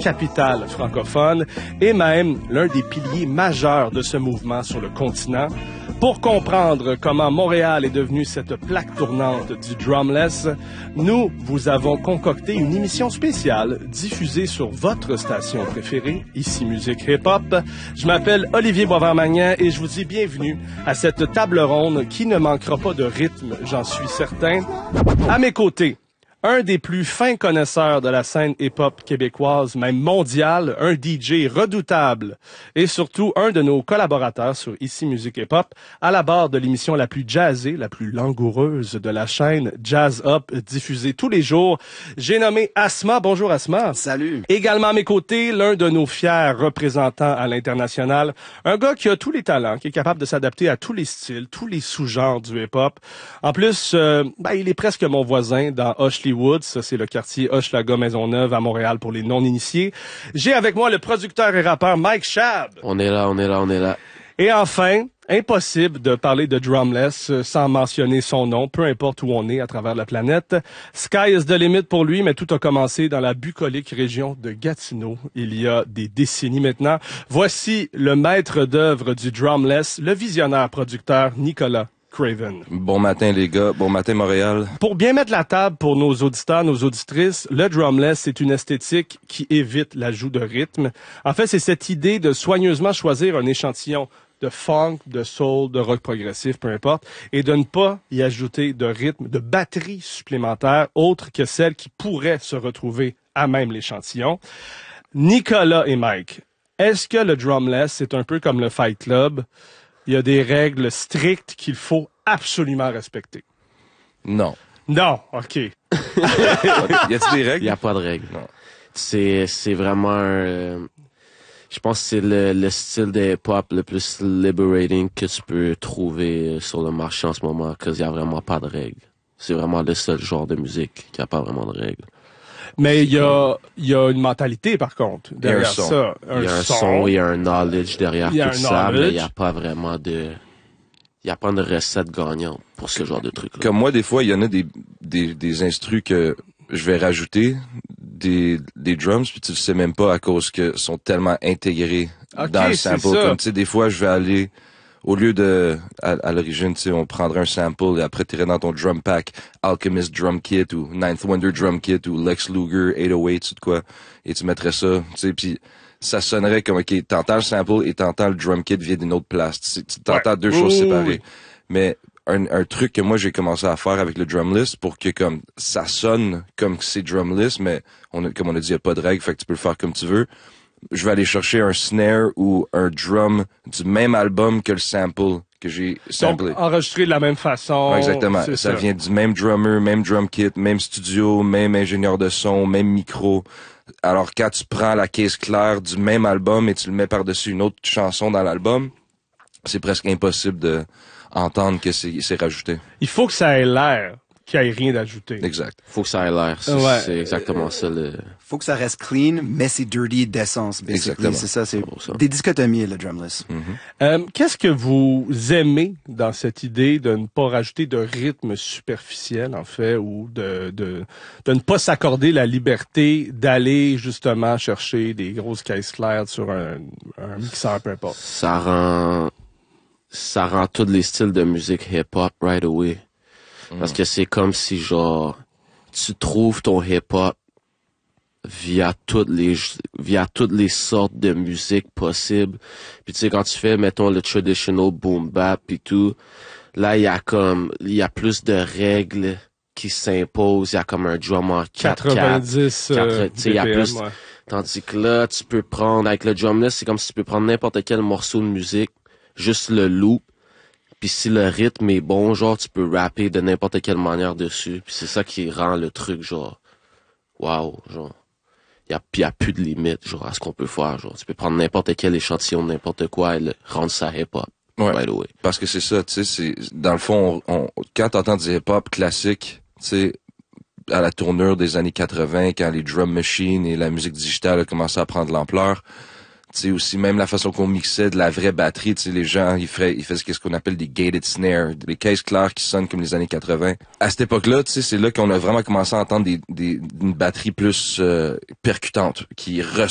capitale francophone et même l'un des piliers majeurs de ce mouvement sur le continent. Pour comprendre comment Montréal est devenu cette plaque tournante du drumless, nous vous avons concocté une émission spéciale diffusée sur votre station préférée, ici Musique Hip-Hop. Je m'appelle Olivier Boisvert-Magnan et je vous dis bienvenue à cette table ronde qui ne manquera pas de rythme, j'en suis certain. À mes côtés, un des plus fins connaisseurs de la scène hip-hop québécoise, même mondiale, un DJ redoutable et surtout un de nos collaborateurs sur Ici Musique Hip-Hop, à la barre de l'émission la plus jazzée, la plus langoureuse de la chaîne Jazz Up, diffusée tous les jours. J'ai nommé Asma. Bonjour Asma. Salut. Également à mes côtés, l'un de nos fiers représentants à l'international, un gars qui a tous les talents, qui est capable de s'adapter à tous les styles, tous les sous-genres du hip-hop. En plus, il est presque mon voisin dans Hochelaga. Ça, c'est le quartier Hochelaga-Maisonneuve à Montréal pour les non-initiés. J'ai avec moi le producteur et rappeur Mike Shab. On est là. Et enfin, impossible de parler de drumless sans mentionner son nom, peu importe où on est à travers la planète. Sky is the limit pour lui, mais tout a commencé dans la bucolique région de Gatineau, il y a des décennies maintenant. Voici le maître d'œuvre du drumless, le visionnaire producteur Nicolas Craven. Bon matin les gars, bon matin Montréal. Pour bien mettre la table pour nos auditeurs, nos auditrices, le drumless, c'est une esthétique qui évite l'ajout de rythme. En fait, c'est cette idée de soigneusement choisir un échantillon de funk, de soul, de rock progressif, peu importe, et de ne pas y ajouter de rythme, de batterie supplémentaire, autre que celle qui pourrait se retrouver à même l'échantillon. Nicolas et Mike, est-ce que le drumless, c'est un peu comme le Fight Club? Il y a des règles strictes qu'il faut absolument respecter. Non. Non, OK. Y a-t-il des règles? Il y a pas de règles. Non. C'est vraiment je pense que c'est le style de hip-hop le plus liberating que tu peux trouver sur le marché en ce moment, parce qu'il y a vraiment pas de règles. C'est vraiment le seul genre de musique qui a pas vraiment de règles. Mais il y a une mentalité, par contre, derrière ça. Il y a un son, il y a un knowledge derrière tout ça, mais il y a pas vraiment de... Il y a pas de recette gagnante pour ce genre de truc-là. Comme moi, des fois, il y en a des instrus que je vais rajouter, des drums, puis tu le sais même pas à cause que sont tellement intégrés dans le sample. Comme tu sais, des fois, je vais aller... Au lieu de, à l'origine, tu sais, on prendrait un sample et après t'irais dans ton drum pack, Alchemist Drum Kit ou Ninth Wonder Drum Kit ou Lex Luger 808 ou de quoi, et tu mettrais ça, tu sais, puis ça sonnerait comme, ok, t'entends le sample et t'entends le drum kit via d'une autre place. Tu t'entends deux choses séparées. Mais un truc que moi j'ai commencé à faire avec le drumless pour que comme ça sonne comme c'est drumless, mais comme on a dit, il y a pas de règle, fait que tu peux le faire comme tu veux. Je vais aller chercher un snare ou un drum du même album que le sample que j'ai samplé. Donc, enregistré de la même façon. Ouais, exactement. Ça vient du même drummer, même drum kit, même studio, même ingénieur de son, même micro. Alors, quand tu prends la caisse claire du même album et tu le mets par-dessus une autre chanson dans l'album, c'est presque impossible de entendre que c'est rajouté. Il faut que ça ait l'air qu'il n'y ait rien d'ajouté. Exact. Faut que ça ait l'air. C'est exactement ça. Faut que ça reste clean, mais c'est dirty d'essence. Exactement. C'est ça, c'est des dichotomies, le drumless. Qu'est-ce que vous aimez dans cette idée de ne pas rajouter de rythme superficiel, en fait, ou de ne pas s'accorder la liberté d'aller, justement, chercher des grosses caisses claires sur un mixeur, peu importe? Ça rend tous les styles de musique hip-hop right away. Parce que c'est comme si, genre, tu trouves ton hip-hop via toutes les sortes de musique possibles. Puis tu sais, quand tu fais, mettons, le traditional boom bap pis tout, là, il y a plus de règles qui s'imposent. Il y a comme un drum en 4-4. 90 il y a plus. Ouais. Tandis que là, tu peux prendre, avec le drumless, c'est comme si tu peux prendre n'importe quel morceau de musique, juste le loop. Puis si le rythme est bon, genre, tu peux rapper de n'importe quelle manière dessus. Puis c'est ça qui rend le truc, genre, wow, genre, il y a plus de limite, genre, à ce qu'on peut faire, genre. Tu peux prendre n'importe quel échantillon, n'importe quoi, et rendre ça hip-hop. Ouais. Right away. Parce que c'est ça, tu sais, c'est, dans le fond, quand t'entends du hip-hop classique, tu sais, à la tournure des années 80, quand les drum machines et la musique digitale a commencé à prendre l'ampleur, tu sais, aussi, même la façon qu'on mixait de la vraie batterie, tu sais, les gens, ils faisaient ce qu'on appelle des gated snares, des caisses claires qui sonnent comme les années 80. À cette époque-là, tu sais, c'est là qu'on a vraiment commencé à entendre une batterie plus percutante, qui